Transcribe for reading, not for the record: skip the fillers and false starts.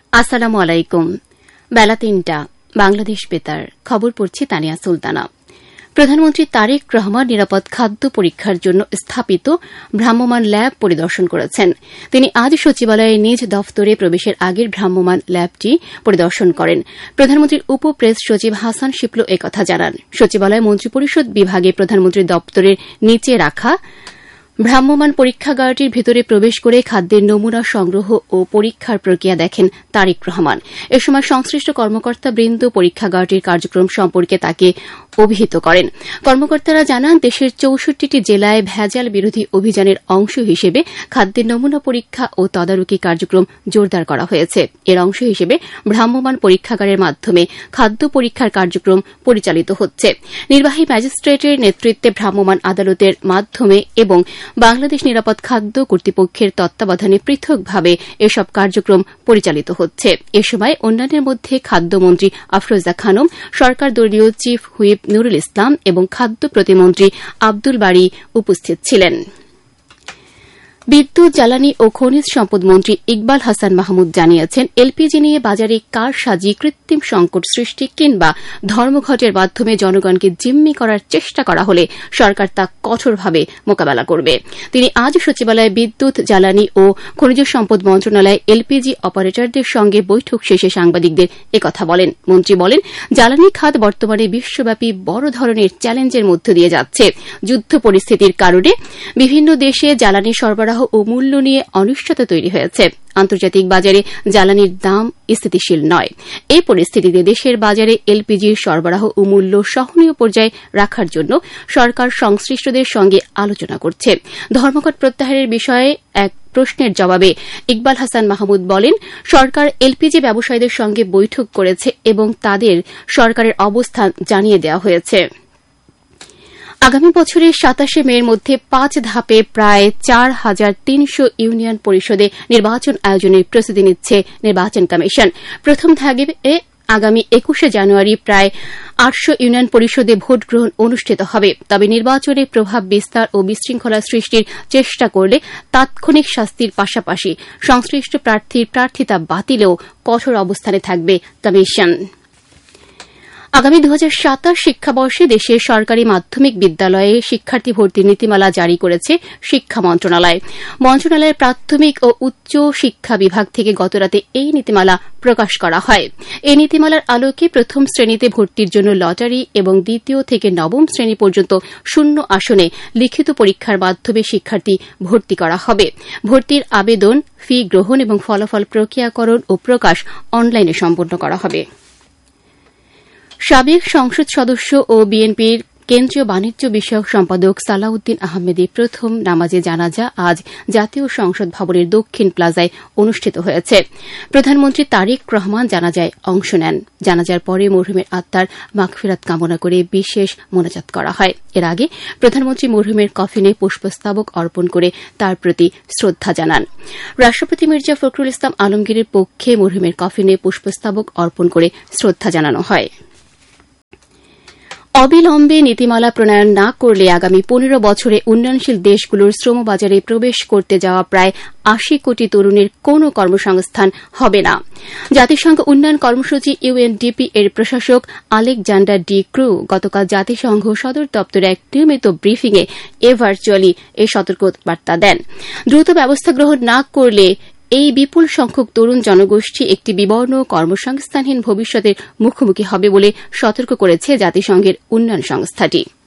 আসসালামু আলাইকুম। বেলা ৩টা, বাংলাদেশ বেতার খবর পড়ছি তানিয়া সুলতানা। প্রধানমন্ত্রী তারেক রহমান নিরাপদ খাদ্য পরীক্ষার জন্য স্থাপিত ভ্রাম্যমাণ ল্যাব পরিদর্শন করেছেন। তিনি আজ সচিবালয়ে নিজ দফতরে প্রবেশের আগের ভ্রাম্যমাণ ল্যাবটি পরিদর্শন করেন। প্রধানমন্ত্রীর উপ প্রেস সচিব হাসান শিপলু একথা জানান। সচিবালয় মন্ত্রিপরিষদ বিভাগে প্রধানমন্ত্রীর দপ্তরের নিচে রাখা ভ্রাম্যমাণ পরীক্ষাগারটির ভেতরে প্রবেশ করে খাদ্যের নমুনা সংগ্রহ ও পরীক্ষার প্রক্রিয়া দেখেন তারেক রহমান। এ সময় সংশ্লিষ্ট কর্মকর্তাবৃন্দ পরীক্ষাগারটির কার্যক্রম সম্পর্কে তাকে অভিহিত করেন। কর্মকর্তারা জানান, দেশের ৬৪টি জেলায় ভেজাল বিরোধী অভিযানের অংশ হিসেবে খাদ্যের নমুনা পরীক্ষা ও তদারকি কার্যক্রম জোরদার করা হয়েছে। এর অংশ হিসেবে ভ্রাম্যমাণ পরীক্ষাগারের মাধ্যমে খাদ্য পরীক্ষার কার্যক্রম পরিচালিত হচ্ছে। নির্বাহী ম্যাজিস্ট্রেটের নেতৃত্বে ভ্রাম্যমাণ আদালতের মাধ্যমে এবং বাংলাদেশ নিরাপদ খাদ্য কর্তৃপক্ষের তত্ত্বাবধানে পৃথকভাবে এসব কার্যক্রম পরিচালিত হচ্ছে। এ সময় অন্যান্যের মধ্যে খাদ্যমন্ত্রী আফরোজা খানম, সরকার দলীয় চিফ হুইপ নুরুল ইসলাম এবং খাদ্য প্রতিমন্ত্রী আব্দুল বারী উপস্থিত ছিলেন। বিদ্যুৎ, জ্বালানি ও খনিজ সম্পদ মন্ত্রী ইকবাল হাসান মাহমুদ জানিয়েছেন, এলপিজি নিয়ে বাজারে কার সাজি কৃত্রিম সংকট সৃষ্টি কিংবা ধর্মঘটের মাধ্যমে জনগণকে জিম্মি করার চেষ্টা করা হলে সরকার তা কঠোরভাবে মোকাবেলা করবে। তিনি আজ সচিবালয়ে বিদ্যুৎ, জ্বালানি ও খনিজ সম্পদ মন্ত্রণালয়ে এলপিজি অপারেটরদের সঙ্গে বৈঠক শেষে সাংবাদিকদের একথা বলেন। মন্ত্রী বলেন, জ্বালানি খাত বর্তমানে বিশ্বব্যাপী বড় ধরনের চ্যালেঞ্জের মধ্য দিয়ে যাচ্ছে। যুদ্ধ পরিস্থিতির কারণে বিভিন্ন দেশে জ্বালানি সরবরাহ ও মূল্য নিয়ে অনিশ্চয়তা তৈরি হয়েছে। আন্তর্জাতিক বাজারে জ্বালানির দাম স্থিতিশীল নয়। এই পরিস্থিতিতে দেশের বাজারে এলপিজির সরবরাহ ও মূল্য সহনীয় পর্যায়ে রাখার জন্য সরকার সংশ্লিষ্টদের সঙ্গে আলোচনা করছে। ধর্মঘট প্রত্যাহারের বিষয়ে এক প্রশ্নের জবাবে ইকবাল হাসান মাহমুদ বলেন, সরকার এলপিজি ব্যবসায়ীদের সঙ্গে বৈঠক করেছে এবং তাদের সরকারের অবস্থান জানিয়ে দেওয়া হয়েছে। আগামী বছরের ২৭শে মের মধ্যে ৫ ধাপে প্রায় ৪,৩০০ ইউনিয়ন পরিষদে নির্বাচন আয়োজনের প্রস্তুতি নিচ্ছে নির্বাচন কমিশন। প্রথম ধাপে আগামী ২১শে জানুয়ারি প্রায় ৮০০ ইউনিয়ন পরিষদে ভোট গ্রহণ অনুষ্ঠিত হবে। তবে নির্বাচনে প্রভাব বিস্তার ও বিশৃঙ্খলা সৃষ্টির চেষ্টা করলে তাৎক্ষণিক শাস্তির পাশাপাশি সংশ্লিষ্ট প্রার্থীর প্রার্থিতা বাতিলেও কঠোর অবস্থানে থাকবে কমিশন। আগামী ২০২৭ শিক্ষাবর্ষে দেশের সরকারি মাধ্যমিক বিদ্যালয়ে শিক্ষার্থী ভর্তির নীতিমালা জারি করেছে শিক্ষা মন্ত্রণালয়। মন্ত্রণালয়ের প্রাথমিক ও উচ্চ শিক্ষা বিভাগ থেকে গতরাতে এই নীতিমালা প্রকাশ করা হয়। এই নীতিমালার আলোকে প্রথম শ্রেণীতে ভর্তির জন্য লটারি এবং দ্বিতীয় থেকে নবম শ্রেণী পর্যন্ত শূন্য আসনে লিখিত পরীক্ষার মাধ্যমে শিক্ষার্থী ভর্তি করা হবে। ভর্তির আবেদন, ফি গ্রহণ এবং ফলাফল প্রক্রিয়াকরণ ও প্রকাশ অনলাইনে সম্পন্ন করা হবে। সাবেক সংসদ সদস্য ও বিএনপির কেন্দ্রীয় বাণিজ্য বিষয়ক সম্পাদক সালাউদ্দিন আহমেদের প্রথম নামাজে জানাজা আজ জাতীয় সংসদ ভবনের দক্ষিণ প্লাজায় অনুষ্ঠিত হয়েছে। প্রধানমন্ত্রী তারেক রহমান জানাজায় অংশ নেন। জানাজার পরে মরহুমের আত্মার মাগফিরাত কামনা করে বিশেষ মোনাজাত করা হয়। এর আগে প্রধানমন্ত্রী মরহুমের কফিনে পুষ্পস্তবক অর্পণ করে তার প্রতি শ্রদ্ধা জানান। রাষ্ট্রপতি মির্জা ফখরুল ইসলাম আলমগীরের পক্ষে মরহুমের কফিনে পুষ্পস্তবক অর্পণ করে শ্রদ্ধা জানানো হয়। অবিলম্বে নীতিমালা প্রণয়ন না করলে আগামী ১৫ বছরে উন্নয়নশীল দেশগুলোর শ্রমবাজারে প্রবেশ করতে যাওয়া প্রায় ৮০ কোটি তরুণের কোনো কর্মসংস্থান হবে না। জাতিসংঘ উন্নয়ন কর্মসূচি ইউএনডিপি এর প্রশাসক আলেকজান্ডার ডি ক্রু গতকাল জাতিসংঘ সদর দপ্তরে এক নিয়মিত ব্রিফিংয়ে ভার্চুয়ালি এই সতর্কবার্তা দেন। দ্রুত ব্যবস্থা গ্রহণ না করলে এই বিপুল সংখ্যক তরুণ জনগোষ্ঠী একটি বিবর্ণ কর্মসংস্থানহীন ভবিষ্যতের মুখোমুখি হবে বলে সতর্ক করেছে জাতিসংঘের উন্নয়ন সংস্থাটি।